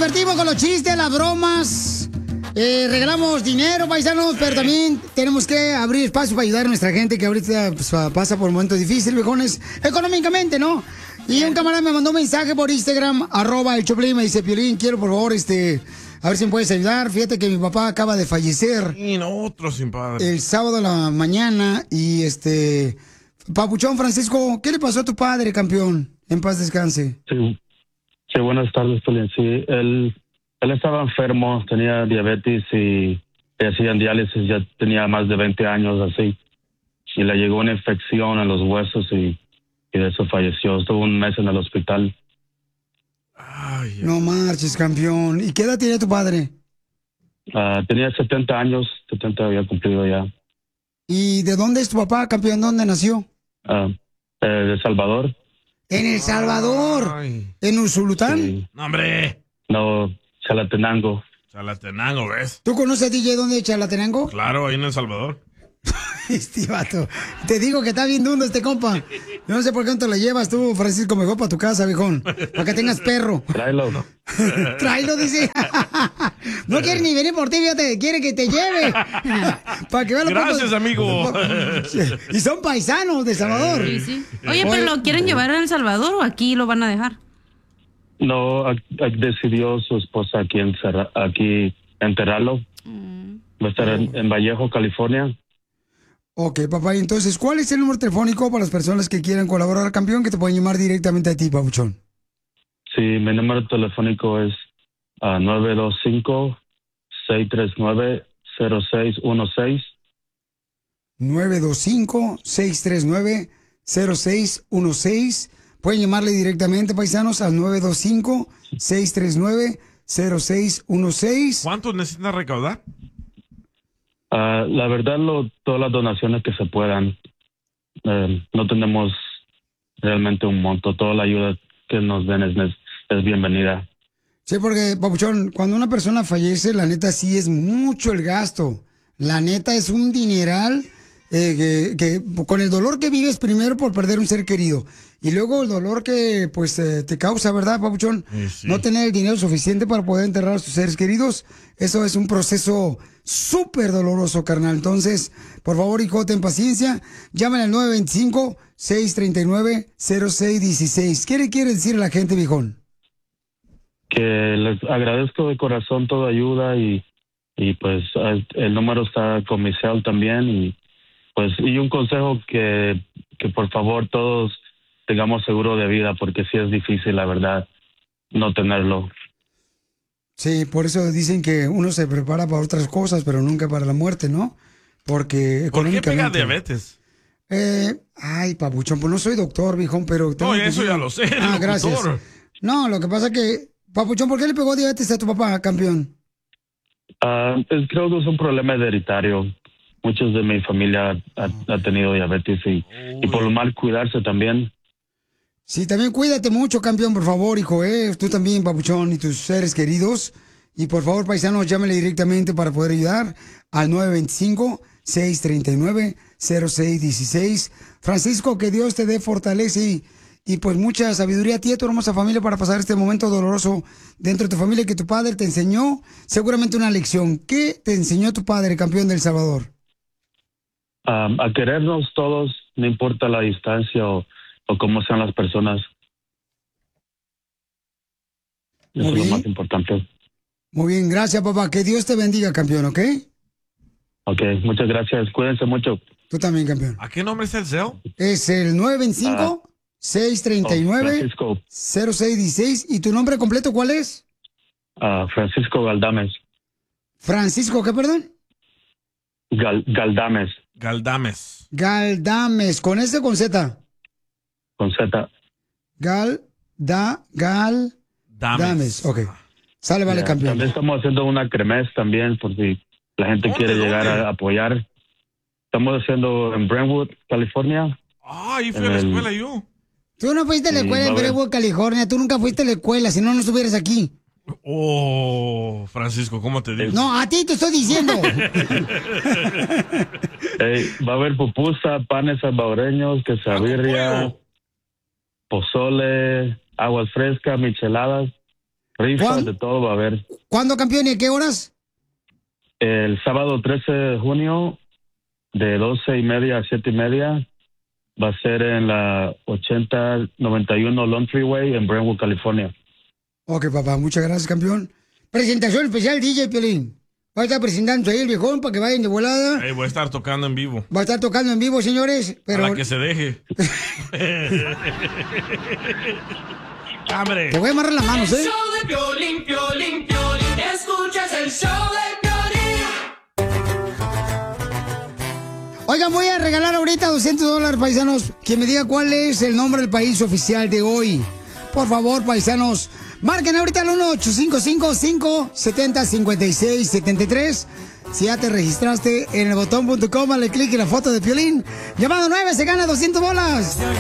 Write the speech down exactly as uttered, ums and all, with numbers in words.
divertimos con los chistes, las bromas. Eh, regalamos dinero, paisanos, pero también tenemos que abrir espacio para ayudar a nuestra gente que ahorita pues, pasa por momentos difíciles, viejones, económicamente, ¿no? Y un camarada me mandó un mensaje por Instagram, arroba el Choplin, me dice, Piolín, quiero por favor, este, a ver si me puedes ayudar. Fíjate que mi papá acaba de fallecer. Y no, otro sin padre. El sábado a la mañana y este, Papuchón Francisco, ¿qué le pasó a tu padre, campeón? En paz descanse. Sí, sí buenas tardes, Piolín. Sí, él, él estaba enfermo, tenía diabetes y le hacían diálisis, ya tenía más de veinte años así. Y le llegó una infección en los huesos y y de eso falleció. Estuvo un mes en el hospital. Ay, no marches, campeón. ¿Y qué edad tiene tu padre? Uh, tenía setenta años, setenta había cumplido ya. ¿Y de dónde es tu papá, campeón? ¿Dónde nació? Uh, eh, de El Salvador. ¿En El Salvador? Ay. ¿En Usulután? Sí. No, hombre. No, Chalatenango. Chalatenango, ¿ves? ¿Tú conoces a D J dónde es Chalatenango? Claro, ahí en El Salvador. Este vato. Te digo que está bien dundo este compa. Yo no sé por qué no te lo llevas tú, Francisco, mejor para tu casa, viejón. Para que tengas perro. Tráelo. No. Tráelo, dice. No quiere ni venir por ti, fíjate. Quiere que te lleve. Para que vea lo Gracias, poco... amigo. Y son paisanos de Salvador. Sí, sí. Oye, ¿pero lo quieren llevar a El Salvador o aquí lo van a dejar? No, decidió su esposa aquí, encerra, aquí enterrarlo. Mm. Va a estar en, en Vallejo, California. Ok, papá, y entonces, ¿cuál es el número telefónico para las personas que quieran colaborar, campeón, que te pueden llamar directamente a ti, papuchón? Sí, mi número telefónico es uh, nueve dos cinco, seis tres nueve, cero seis uno seis. nueve dos cinco, seis tres nueve, cero seis uno seis. Pueden llamarle directamente, paisanos, al nueve dos cinco, seis tres nueve, cero seis uno seis. ¿Cuánto necesitan recaudar? Uh, la verdad, lo, todas las donaciones que se puedan. Uh, no tenemos realmente un monto. Toda la ayuda que nos den es, es bienvenida. Sí, porque, papuchón, cuando una persona fallece, la neta sí es mucho el gasto. La neta es un dineral eh, que, que con el dolor que vives primero por perder un ser querido y luego el dolor que pues eh, te causa, ¿verdad, papuchón? Sí, sí. No tener el dinero suficiente para poder enterrar a tus seres queridos. Eso es un proceso súper doloroso, carnal. Entonces, por favor, hijo, ten paciencia. Llámale al nueve dos cinco, seis tres nueve, cero seis uno seis. ¿Qué le quiere decir a la gente, viejón? Que les agradezco de corazón toda ayuda y, y pues el número está con mi cel también y pues y un consejo que, que por favor todos tengamos seguro de vida porque sí es difícil, la verdad, no tenerlo. Sí, por eso dicen que uno se prepara para otras cosas, pero nunca para la muerte, ¿no? Porque ¿Por qué económicamente... pega diabetes? Eh, ay, papuchón, pues no soy doctor, viejón, pero... No, eso ya lo sé. Ah, gracias. Doctor. No, lo que pasa que... Papuchón, ¿por qué le pegó diabetes a tu papá, campeón? Uh, pues creo que es un problema hereditario. Muchos de mi familia ha, ha tenido diabetes y, y por lo mal cuidarse también. Sí, también cuídate mucho, campeón, por favor, hijo, ¿eh? Tú también, papuchón, y tus seres queridos. Y por favor, paisanos, llámale directamente para poder ayudar al nueve dos cinco, seis tres nueve, cero seis uno seis. Francisco, que Dios te dé fortaleza y, y pues mucha sabiduría a ti y a tu hermosa familia para pasar este momento doloroso dentro de tu familia que tu padre te enseñó seguramente una lección. ¿Qué te enseñó tu padre, campeón de El Salvador? Um, a querernos todos, no importa la distancia o, o cómo sean las personas. Eso es lo más importante. Muy bien, gracias, papá. Que Dios te bendiga, campeón, ¿ok? Ok, muchas gracias. Cuídense mucho. Tú también, campeón. ¿A qué nombre es el C E O? Es el nueve dos cinco, seis tres nueve, cero seis uno seis. ¿Y tu nombre completo cuál es? Uh, Francisco Galdames. ¿Francisco qué, perdón? Gal, Galdames. Galdames. Galdames. ¿Con S o con Z? Con Z. Gal, da, gal, Dames. Dames. Ok. Sale, vale, Yeah, campeón. También estamos haciendo una cremes también por si la gente quiere llegar ¿Dónde? a apoyar. Estamos haciendo en Brentwood, California. Ah, ahí fui a la el... escuela yo. Tú no fuiste a la escuela sí, en Brentwood, California. Tú nunca fuiste a la escuela, si no, no estuvieras aquí. Oh, Francisco, ¿cómo te digo? No, a ti te estoy diciendo. Hey, va a haber pupusa, panes salvadoreños, quesabirria, pozole, aguas frescas, micheladas. Rifas, de todo va a haber. ¿Cuándo, campeón, y a qué horas? El sábado trece de junio, de doce y media a siete y media, va a ser en la ochenta noventa y uno Lone Freeway en Brentwood, California. Ok, papá, muchas gracias, campeón. Presentación especial, D J Piolín. Va a estar presentando ahí el viejón para que vayan de volada. Hey, voy a estar tocando en vivo. Va a estar tocando en vivo, señores. Pero... Para que se deje. ¡Hambre! Te voy a amarrar las manos, ¿eh? El show de Piolín, Piolín, Piolín. Escuchas el show de Piolín. Oigan, voy a regalar ahorita doscientos dólares, paisanos. Quien me diga cuál es el nombre del país oficial de hoy. Por favor, paisanos. Marquen ahorita al uno ocho cinco cinco, cinco siete cero, cinco seis siete tres. Si ya te registraste en el botón punto com, dale clic en la foto de Piolín. Llamado nueve, se gana doscientos bolas.